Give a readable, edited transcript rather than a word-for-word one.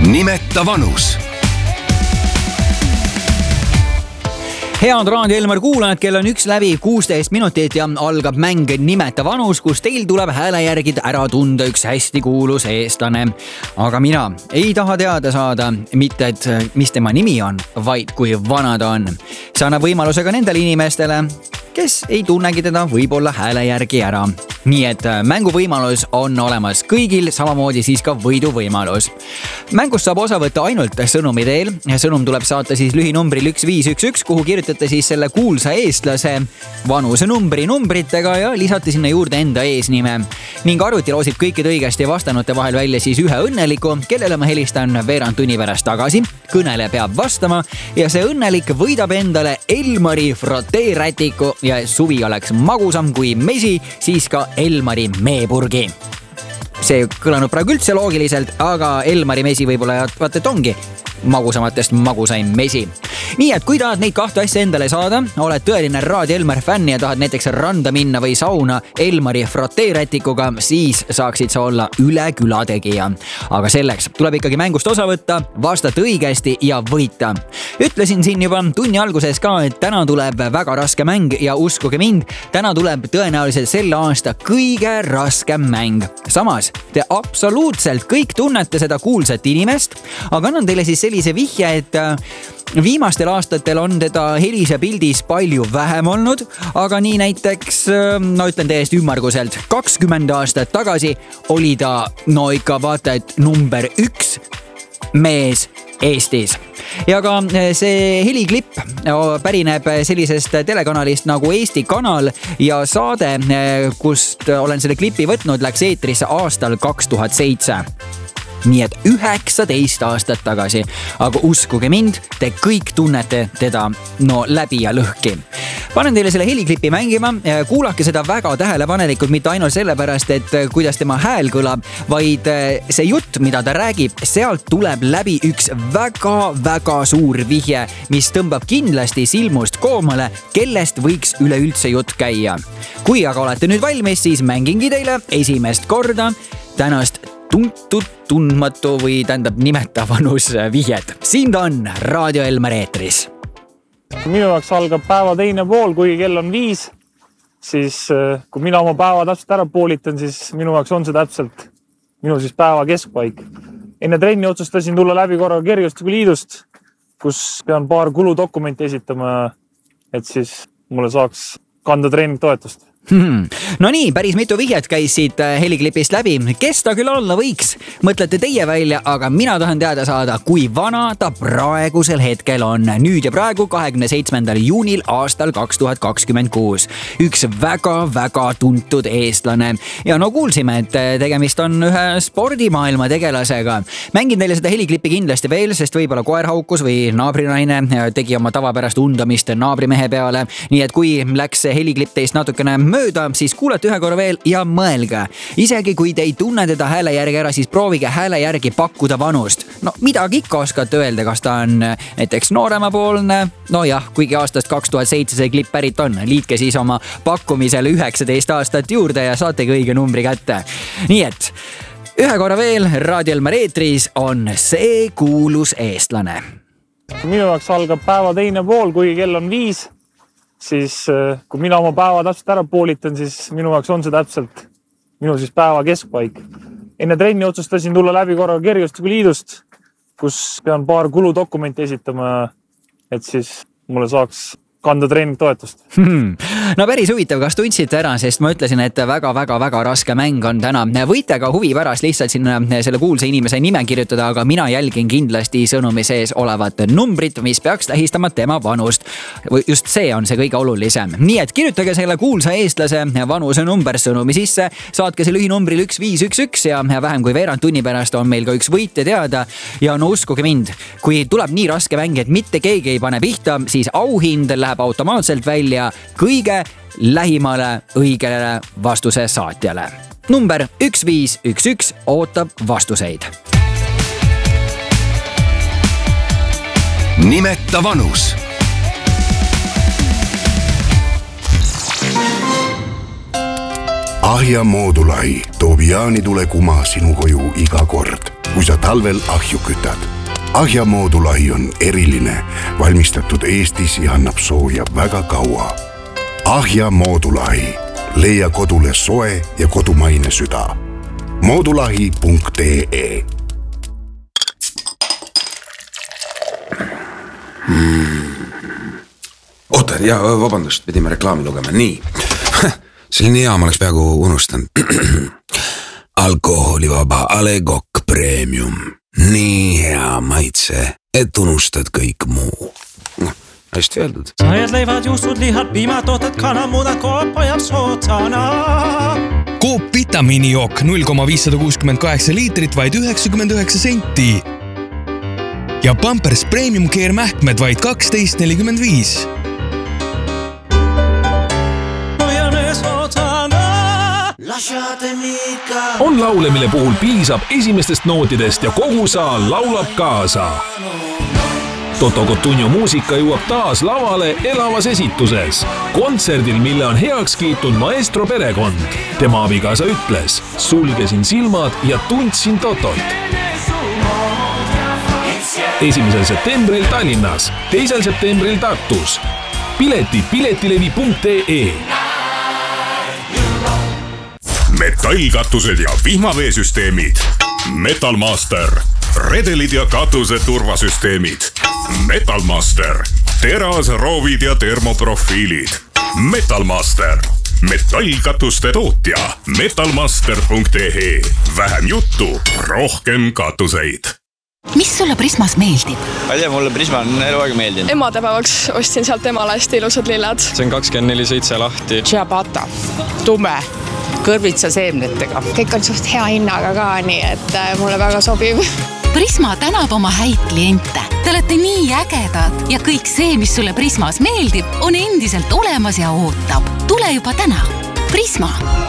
Nimeta vanus. Head Raadio Elmar kuulajad, kell on 1:16 minutit ja algab mäng Nimeta vanus, kus teil tuleb hääle järgi ära tunda üks hästi kuulus eestlane. Aga mina ei taha teada saada mitte, et mis tema nimi on, vaid kui vana ta on. See annab võimaluse ka nendele inimestele, kes ei tunnegi teda võib-olla hääle järgi ära. Nii et mänguvõimalus on olemas kõigil, samamoodi siis ka võiduvõimalus. Mängust saab osa võtta ainult sõnumi teel. Sõnum tuleb saata siis lühinumbril 1511, kuhu kirjutate siis selle kuulsa eestlase vanuse numbritega ja lisate sinna juurde enda eesnime. Ning arvuti loosib kõikide õigesti vastanute vahel välja siis ühe õnneliku, kellele ma helistan veerand tunni pärast tagasi. Kõneleja peab vastama ja see õnnelik võidab endale Elmari froteerätiku ja suvi oleks magusam kui mesi, siis ka Elmari meepurgi. See kõlanud praegu üldse loogiliselt, aga Elmari mesi võib-olla vaata, et ongi magusamatest magusaim mesi. Nii et kui tahad neid kahte asja endale saada, oled tõeline Raadio Elmar fänn ja tahad näiteks randa minna või sauna Elmari froteerätikuga, siis saaksid sa olla üle küla tegija. Aga selleks tuleb ikkagi mängust osa võtta, vastata õigesti ja võita. Ütlesin siin juba tunni alguses ka, et täna tuleb väga raske mäng ja uskuge mind, täna tuleb tõenäoliselt selle aasta kõige raskem mäng. Samas, te absoluutselt kõik tunnete seda kuulsat inimest, aga annan teile siis sellise vihje, et viimastel aastatel on teda helis ja pildis palju vähem olnud, aga nii näiteks, ütlen täiesti ümmarguselt, 20 aastat tagasi oli ta ikka vaata, et number 1 mees Eestis. Ja ka see heliklipp pärineb sellisest telekanalist nagu Eesti Kanal ja saade, kust olen selle klipi võtnud, läks eetrisse aastal 2007. Nii et 19 aastat tagasi. Aga uskuge mind, te kõik tunnete teda läbi ja lõhki. Panen teile selle heliklipi mängima. Kuulake seda väga tähelepanelikult, mitte ainult sellepärast, et kuidas tema hääl kõlab, vaid see jutt, mida ta räägib, sealt tuleb läbi üks väga-väga suur vihje, mis tõmbab kindlasti silmust koomale, kellest võiks üleüldse jutt käia. Kui aga olete nüüd valmis, siis mängingi teile esimest korda tänast tuntud, tundmatu või tähendab Nimeta vanus vihjed. Siin ta on Raadio Elmar eetris. Minu jaoks algab päeva teine pool, kui kell on 5, siis kui mina oma päeva täpselt ära poolitan, siis minu jaoks on see täpselt minu siis päeva keskpaik. Enne trenni otsustasin tulla läbi korra Kergejõustikuliidust, kus pean paar kuludokumenti esitama, et siis mulle saaks kanda treeningtoetust. No nii, päris mitu vihjet käis siit heliklipist läbi. Kes ta küll olla võiks? Mõtlete teie välja, aga mina tahan teada saada, kui vana ta praegusel hetkel on. Nüüd ja praegu 27. juunil aastal 2026. Üks väga-väga tuntud eestlane. Ja kuulsime, et tegemist on ühe spordimaailma tegelasega. Mängin teile seda heliklippi kindlasti veel, sest võib-olla koer haukus või naabrinaine tegi oma tavapärast undamist naabrimehe peale. Nii et kui läks heliklipp teist natukene mööda, siis kuulate ühe korra veel ja mõelge. Isegi kui te ei tunne teda hääle järgi ära, siis proovige hääle järgi pakkuda vanust. Midagi ikka oskate öelda, kas ta on näiteks nooremapoolne. Kuigi aastast 2007 see klipp pärit on. Liitke siis oma pakkumisele 19 aastat juurde ja saategi õige numbri kätte. Nii et ühe korra veel Raadio Elmar eetris on see kuulus eestlane. Minu jaoks algab päeva teine pool, kui kell on 5. Siis kui mina oma päeva täpselt ära poolitan, siis minu jaoks on see täpselt minu siis päeva keskpaik. Enne trenni otsustasin tulla läbi korra Kergejõustikuliidust, kus pean paar kuludokumenti esitama, et siis mulle saaks kanda treeningtoetust. Päris huvitav, kas tundsite ära, sest ma ütlesin, et väga-väga-väga raske mäng on täna. Võite ka huvi pärast lihtsalt sinna selle kuulsa inimese nime kirjutada, aga mina jälgin kindlasti sõnumi sees olevat numbrit, mis peaks tähistama tema vanust. Just see on see kõige olulisem. Nii et kirjutage selle kuulsa eestlase vanuse number sõnumi sisse, saatke see lühinumbril 1511 ja vähem kui veerand tunni pärast on meil ka üks võitja teada. Ja uskuge mind, kui tuleb nii raske mäng, et mitte keegi ei pane pihta, siis auhind läheb automaatselt välja kõige lähimale õigele vastuse saatjale. Number 1511 ootab vastuseid. Nimeta vanus. Ahja Moodulai toob jaanitule kuma sinu koju iga kord, kui sa talvel ahju kütad. Ahja moodulahi on eriline, valmistatud Eestis ja annab sooja väga kaua. Ahja moodulahi. Leia kodule soe ja kodumaine süda. Moodulahi.ee Oota, ja vabandust, pidime reklaami lugema. Nii, selline hea, ma oleks peaaegu unustanud. Alkoholivaba A. Le Coq Premium. Nii hea maitse, et unustad kõik muu. Hästi öeldud. Sajad leivad, juustud, lihad, piimatooted, kanamudad, Coop hoiab sootsana. Coop vitamiinijook 0,568 liitrit vaid 99 senti. Ja Pampers Premium Care mähkmed vaid 12,45. On laule, mille puhul piisab esimestest nootidest ja kogu saal laulab kaasa. Toto Cotugno muusika jõuab taas lavale elavas esituses. Kontserdil, mille on heaks kiitnud maestro perekond. Tema abikaasa ütles, sulgesin silmad ja tundsin Totot. 1. septembril Tallinnas, 2. septembril Tartus. Piletid piletilevi.ee. Metallkatused ja vihmaveesüsteemid. Metalmaster. Redelid ja katuse turvasüsteemid. Metalmaster. Teras, roovid ja termoprofiilid. Metalmaster. Metallkatuste tootja. Metalmaster.ee. Vähem juttu, rohkem katuseid. Mis sulle Prismas meeldib? Ma ei tea, mulle Prisma on eluaeg meeldinud. Emadepäevaks ostsin sealt emale hästi ilusad lillad. See on 24/7 lahti. Ciabatta, tume, kõrvitsa seemnetega. Kõik on suht hea hinnaga ka, nii et mulle väga sobib. Prisma tänab oma häid kliente. Te olete nii ägedad ja kõik see, mis sulle Prismas meeldib, on endiselt olemas ja ootab. Tule juba täna. Prisma.